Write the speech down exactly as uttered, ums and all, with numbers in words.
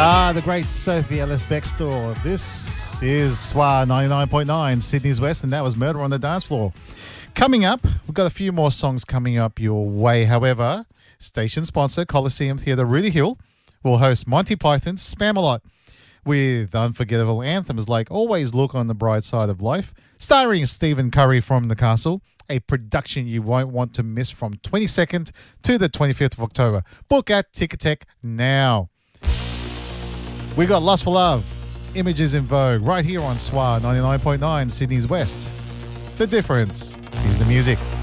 Ah, the great Sophie Ellis Bextor. This is S W A ninety-nine point nine, Sydney's West, and that was Murder on the Dance Floor. Coming up, we've got a few more songs coming up your way. However, station sponsor Coliseum Theatre Rudy Hill will host Monty Python's Spamalot with unforgettable anthems like Always Look on the Bright Side of Life, starring Stephen Curry from The Castle, a production you won't want to miss from twenty-second to the twenty-fifth of October. Book at Ticketek now. We got Lust for Love, Images in Vogue, right here on S W A ninety-nine point nine, Sydney's West. The difference is the music.